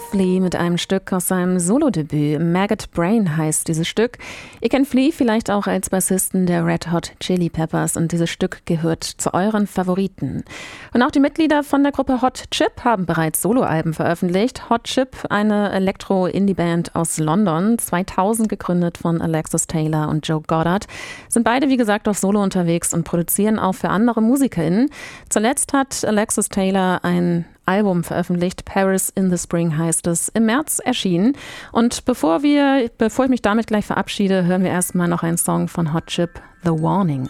Flea mit einem Stück aus seinem Solodebüt. Maggot Brain heißt dieses Stück. Ihr kennt Flea vielleicht auch als Bassisten der Red Hot Chili Peppers und dieses Stück gehört zu euren Favoriten. Und auch die Mitglieder von der Gruppe Hot Chip haben bereits Soloalben veröffentlicht. Hot Chip, eine Elektro-Indie-Band aus London, 2000 gegründet von Alexis Taylor und Joe Goddard, sind beide wie gesagt auf Solo unterwegs und produzieren auch für andere MusikerInnen. Zuletzt hat Alexis Taylor ein Album veröffentlicht, Paris in the Spring heißt es, im März erschienen. Und bevor ich mich damit gleich verabschiede, hören wir erstmal noch einen Song von Hot Chip, The Warning.